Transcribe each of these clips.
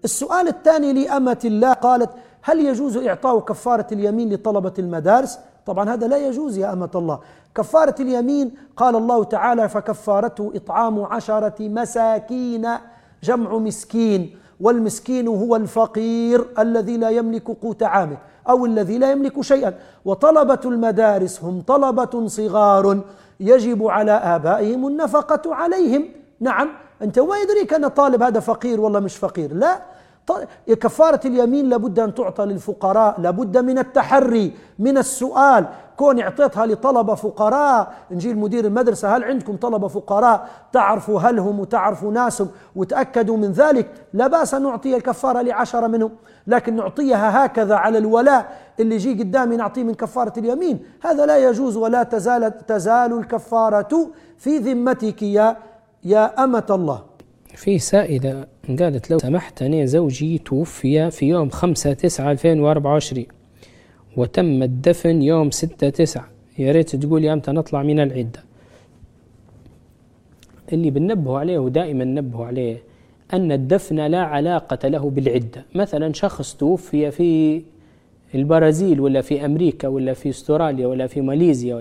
السؤال الثاني لأمة الله قالت: هل يجوز إعطاء كفارة اليمين لطلبة المدارس؟ طبعا هذا لا يجوز يا أمة الله. كفارة اليمين قال الله تعالى: فكفارته إطعام 10 مساكين، جمع مسكين، والمسكين هو الفقير الذي لا يملك قوت عامه أو الذي لا يملك شيئا. وطلبة المدارس هم طلبة صغار يجب على آبائهم النفقة عليهم. نعم، أنت ما يدريك أن طالب هذا فقير والله مش فقير، لا. كفارة اليمين لابد أن تعطى للفقراء، لابد من التحري، من السؤال. كون اعطيتها لطلبة فقراء، نجي المدير المدرسة: هل عندكم طلبة فقراء تعرفوا هل هم وتعرفوا ناسهم وتأكدوا من ذلك؟ لا بأس أن نعطي الكفارة ل10 منهم، لكن نعطيها هكذا على الولاء اللي يجي قدامي نعطيه من كفارة اليمين، هذا لا يجوز. ولا تزال الكفارة في ذمتك يا أمة الله. في سائلة قالت: لو سمحت، أنا زوجي توفي في يوم 5/9/2024 وتم الدفن يوم 6/9، يا ريت تقول امتى نطلع من العدة. اللي بننبه عليه ودائما ننبه عليه أن الدفن لا علاقة له بالعدة. مثلا شخص توفي في البرازيل ولا في أمريكا ولا في استراليا ولا في ماليزيا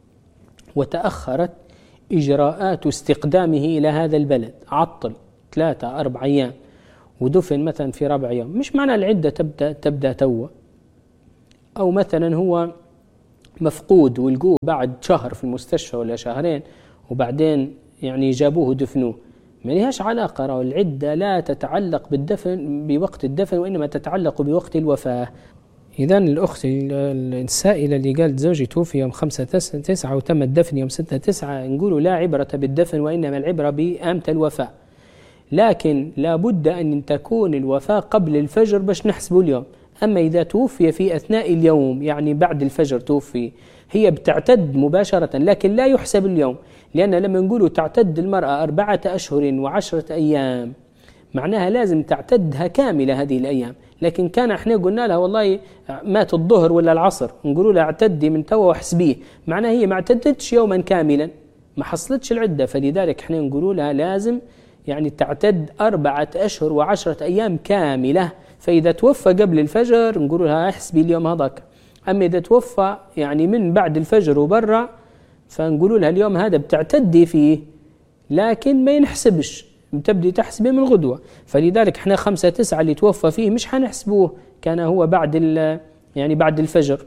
وتأخرت إجراءات استقدامه إلى هذا البلد، عطل 3-4 أيام ودفن مثلا في 4 يوم، مش معنى العدة تبدأ توا. أو مثلا هو مفقود ولقوه بعد شهر في المستشفى ولا شهرين وبعدين يعني جابوه دفنوه، ما لهاش علاقة. العدة لا تتعلق بالدفن بوقت الدفن، وإنما تتعلق بوقت الوفاة. إذن الأخت السائلة اللي قالت: زوجي توفي يوم 5/9 وتم الدفن يوم 6/9، نقولوا لا عبرة بالدفن، وإنما العبرة بأمتى الوفاة. لكن لابد أن تكون الوفاة قبل الفجر باش نحسبه اليوم. أما إذا توفي في أثناء اليوم، يعني بعد الفجر توفي، هي بتعتد مباشرة، لكن لا يحسب اليوم. لأن لما نقولوا تعتد المرأة 4 أشهر و10 أيام، معناها لازم تعتدها كاملة هذه الأيام. لكن كان احنا قلنا لها والله مات الظهر ولا العصر، نقولوا لها اعتدي من توا واحسبيه، معناها هي ما اعتدتش يوما كاملا، ما حصلتش العدة. فلذلك احنا نقولوا لها لازم يعني تعتد 4 أشهر و10 أيام كاملة. فإذا توفى قبل الفجر نقولوا لها احسبي اليوم هذاك. أما إذا توفى يعني من بعد الفجر وبرا، فنقولوا لها اليوم هذا بتعتدي فيه، لكن ما ينحسبش، بتبدي تحسبه من الغدوة. فلذلك احنا 5/9 اللي توفى فيه مش حنحسبوه، كان هو يعني بعد الفجر.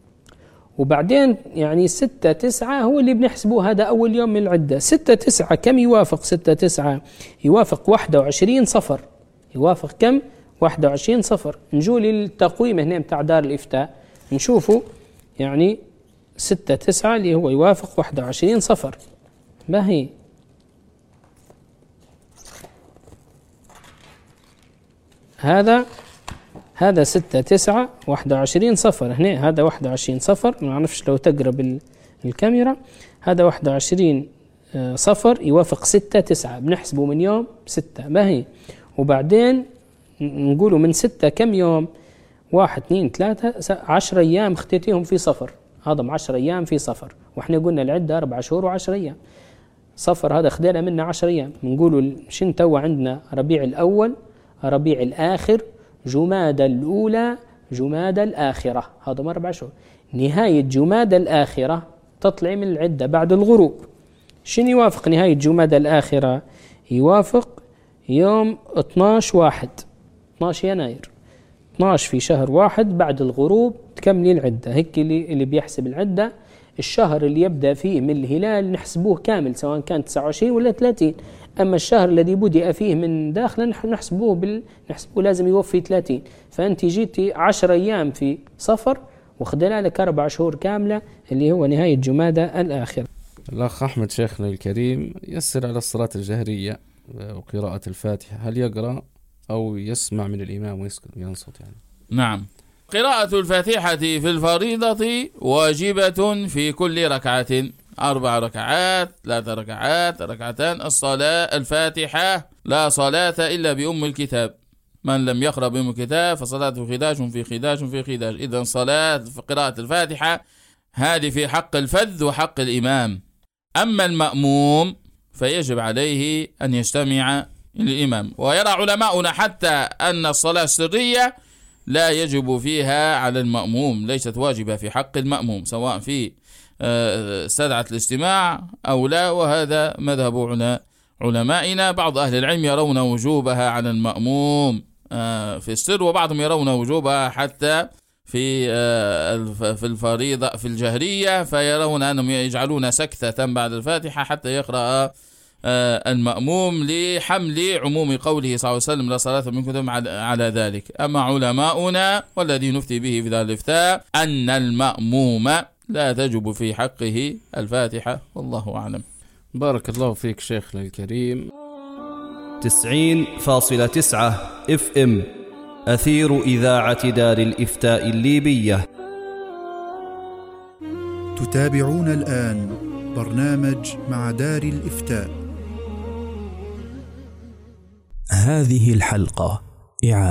وبعدين يعني 6/9 هو اللي بنحسبوه، هذا أول يوم من العدة. 6/9 كم يوافق؟ 6/9 يوافق 21 صفر. يوافق كم؟ 21 صفر. نجو للتقويم هنا متاع دار الإفتاء نشوفوا يعني 6/9 اللي هو يوافق 21 صفر. ما هي هذا 6/9 21 صفر. هنا هذا 21 صفر، ما نعرفش لو تقرب الكاميرا. هذا 21 صفر يوافق 6/9، بنحسبه من يوم 6. ما هي؟ وبعدين نقولوا من 6 كم يوم؟ 1 2 3 10 أيام اختيتيهم في صفر، هذا 10 أيام في صفر. وإحنا قلنا العدة 4 شهور و10 أيام. صفر هذا خدينا منه 10 أيام. نقولوا شن توا عندنا ربيع الأول، ربيع الآخر، جمادى الأولى، جمادى الآخرة، هذا 4 شهور. نهاية جمادى الآخرة تطلع من العدة بعد الغروب. شن يوافق نهاية جمادى الآخرة؟ يوافق يوم 12 يناير، 12 في شهر 1 بعد الغروب تكملي العدة. هيك اللي بيحسب العدة. الشهر اللي يبدأ فيه من الهلال نحسبوه كامل، سواء كان 29 ولا 30. أما الشهر الذي بدأ فيه من داخل نحسبوه لازم يوفي 30. فأنت جيتي 10 أيام في صفر وخدنا لك 4 شهور كاملة اللي هو نهاية جمادى الآخر. الأخ أحمد شيخنا الكريم يسر على الصلاة الجهرية وقراءة الفاتحة، هل يقرأ أو يسمع من الإمام وينصت يعني؟ نعم، قراءة الفاتحة في الفريضة واجبة في كل ركعة، 4 ركعات، 3 ركعات، 2 ركعتان. الصلاة الفاتحة لا صلاة إلا بأم الكتاب، من لم يقرأ بأم الكتاب فصلاته خداش في خداش في خداش. إذن صلاة في قراءة الفاتحة هذه في حق الفذ وحق الإمام. أما المأموم فيجب عليه أن يجتمع الإمام. ويرى علماؤنا حتى أن الصلاة السرية لا يجب فيها على المأموم، ليست واجبة في حق المأموم سواء في استدعت الاستماع أو لا، وهذا مذهب علمائنا. بعض أهل العلم يرون وجوبها على المأموم في السر، وبعضهم يرون وجوبها حتى في الفريضة في الجهرية، فيرون أنهم يجعلون سكتة بعد الفاتحة حتى يقرأ المأموم لحمل عموم قوله صلى الله عليه وسلم لا صلاة منكم على ذلك. أما علماؤنا والذي نفتي به في ذا الإفتاء أن المأموم لا تجب في حقه الفاتحة، والله أعلم. بارك الله فيك شيخنا الكريم. 90.9 FM أثير إذاعة دار الإفتاء الليبية. تتابعون الآن برنامج مع دار الإفتاء. هذه الحلقة